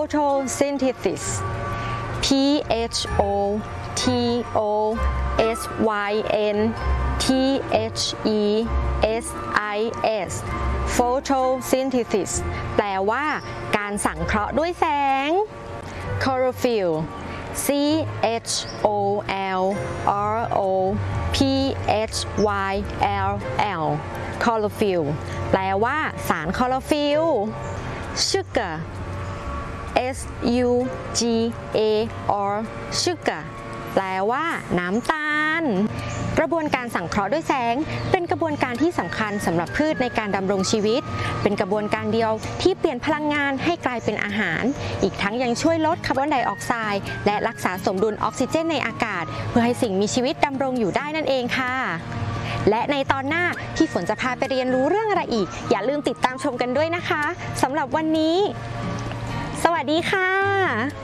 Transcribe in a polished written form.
photosynthesis photosynthesis photosynthesis แปลว่าการสังเคราะห์ด้วยแสง chlorophyll chlorophyll chlorophyll แปลว่าสารคลอโรฟิล sugar sugar sugar แปลว่าน้ำตาลกระบวนการสังเคราะห์ด้วยแสงเป็นกระบวนการที่สำคัญสำหรับพืชในการดำรงชีวิตเป็นกระบวนการเดียวที่เปลี่ยนพลังงานให้กลายเป็นอาหารอีกทั้งยังช่วยลดคาร์บอนไดออกไซด์และรักษาสมดุลออกซิเจนในอากาศเพื่อให้สิ่งมีชีวิตดำรงอยู่ได้นั่นเองค่ะและในตอนหน้าพี่ฝนจะพาไปเรียนรู้เรื่องอะไรอีกอย่าลืมติดตามชมกันด้วยนะคะสำหรับวันนี้สวัสดีค่ะ